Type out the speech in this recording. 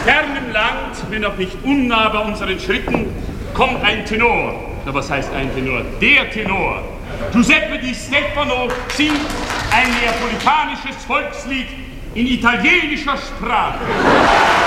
fernem Land, wenn auch nicht unnah bei unseren Schritten, kommt ein Tenor. Na, was heißt ein Tenor? Der Tenor. Giuseppe Di Stefano singt ein neapolitanisches Volkslied in italienischer Sprache.